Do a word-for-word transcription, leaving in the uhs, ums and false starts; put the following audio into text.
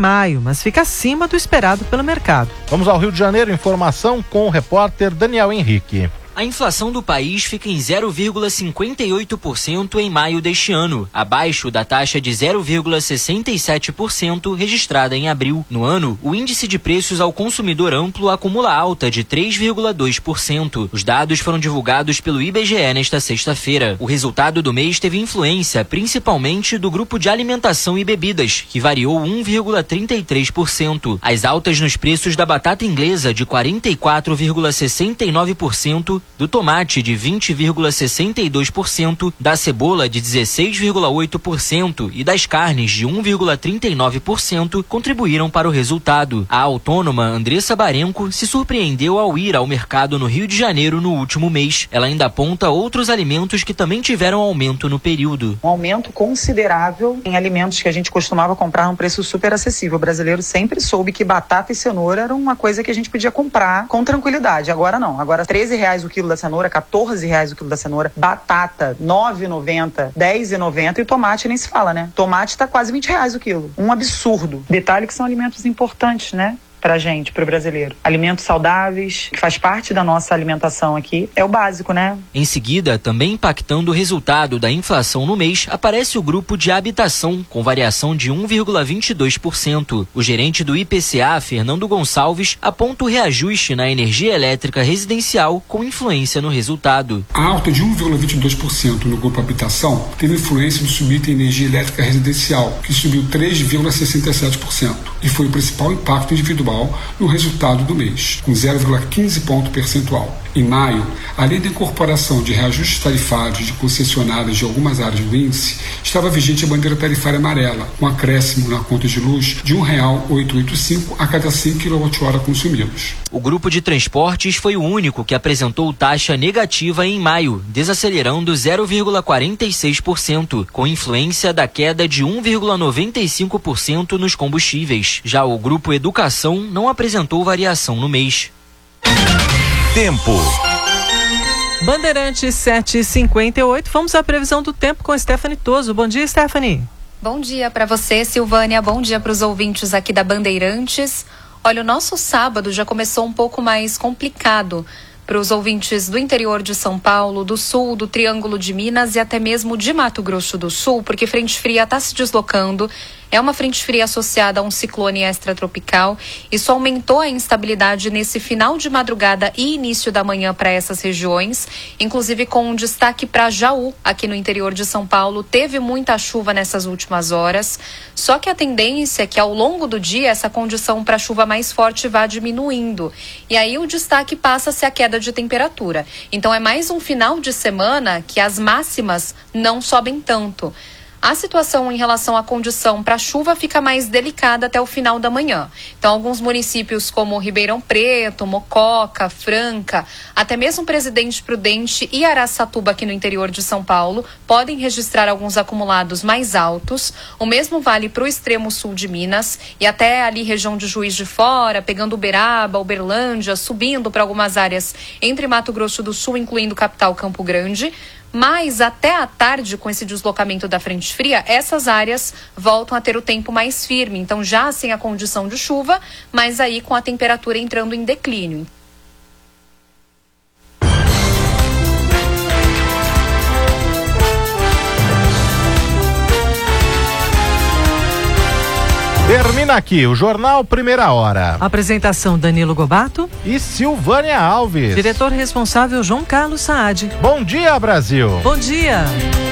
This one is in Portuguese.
maio, mas fica acima do esperado pelo mercado. Vamos ao Rio de Janeiro, informação com o repórter Daniel Henrique. A inflação do país fica em zero vírgula cinquenta e oito por cento em maio deste ano, abaixo da taxa de zero vírgula sessenta e sete por cento registrada em abril. No ano, o índice de preços ao consumidor amplo acumula alta de três vírgula dois por cento. Os dados foram divulgados pelo I B G E nesta sexta-feira. O resultado do mês teve influência principalmente do grupo de alimentação e bebidas, que variou um vírgula trinta e três por cento. As altas nos preços da batata inglesa de quarenta e quatro vírgula sessenta e nove por cento, do tomate de vinte vírgula sessenta e dois por cento, da cebola de dezesseis vírgula oito por cento e das carnes de um vírgula trinta e nove por cento contribuíram para o resultado. A autônoma Andressa Barenco se surpreendeu ao ir ao mercado no Rio de Janeiro no último mês. Ela ainda aponta outros alimentos que também tiveram aumento no período. Um aumento considerável em alimentos que a gente costumava comprar a um preço super acessível. O brasileiro sempre soube que batata e cenoura era uma coisa que a gente podia comprar com tranquilidade. Agora não. Agora treze reais o quilo da cenoura, quatorze reais o quilo da cenoura, batata nove reais e noventa centavos, dez reais e noventa centavos e tomate nem se fala, né? Tomate tá quase vinte reais o quilo. Um absurdo. Detalhe que são alimentos importantes, né? Pra gente, pro brasileiro. Alimentos saudáveis, que faz parte da nossa alimentação aqui, é o básico, né? Em seguida, também impactando o resultado da inflação no mês, aparece o grupo de habitação, com variação de um vírgula vinte e dois por cento. O gerente do I P C A, Fernando Gonçalves, aponta o reajuste na energia elétrica residencial com influência no resultado. A alta de um vírgula vinte e dois por cento no grupo habitação teve influência no subido em energia elétrica residencial, que subiu três vírgula sessenta e sete por cento, e foi o principal impacto individual no resultado do mês, com zero vírgula quinze ponto percentual. Em maio, além da incorporação de reajustes tarifários de concessionárias de algumas áreas do índice, estava vigente a bandeira tarifária amarela, com acréscimo na conta de luz de um real oitocentos e oitenta e cinco centavos a cada cem quilowatt-hora consumidos. O grupo de transportes foi o único que apresentou taxa negativa em maio, desacelerando zero vírgula quarenta e seis por cento, com influência da queda de um vírgula noventa e cinco por cento nos combustíveis. Já o grupo Educação não apresentou variação no mês. Tempo. Bandeirantes sete e cinquenta e oito, vamos à previsão do tempo com Stephanie Toso. Bom dia, Stephanie. Bom dia para você, Silvânia. Bom dia para os ouvintes aqui da Bandeirantes. Olha, o nosso sábado já começou um pouco mais complicado para os ouvintes do interior de São Paulo, do sul, do Triângulo de Minas e até mesmo de Mato Grosso do Sul, porque frente fria está se deslocando. É uma frente fria associada a um ciclone extratropical. Isso aumentou a instabilidade nesse final de madrugada e início da manhã para essas regiões, inclusive com um destaque para Jaú, aqui no interior de São Paulo. Teve muita chuva nessas últimas horas, só que a tendência é que ao longo do dia essa condição para chuva mais forte vá diminuindo. E aí o destaque passa a ser a queda de temperatura. Então é mais um final de semana que as máximas não sobem tanto. A situação em relação à condição para chuva fica mais delicada até o final da manhã. Então, alguns municípios como Ribeirão Preto, Mococa, Franca, até mesmo Presidente Prudente e Araçatuba, aqui no interior de São Paulo, podem registrar alguns acumulados mais altos. O mesmo vale para o extremo sul de Minas e até ali região de Juiz de Fora, pegando Uberaba, Uberlândia, subindo para algumas áreas entre Mato Grosso do Sul, incluindo capital Campo Grande. Mas até à tarde, com esse deslocamento da frente fria, essas áreas voltam a ter o tempo mais firme. Então, já sem a condição de chuva, mas aí com a temperatura entrando em declínio. Termina aqui o Jornal Primeira Hora. Apresentação Danilo Gobato e Silvânia Alves. Diretor responsável João Carlos Saad. Bom dia, Brasil. Bom dia.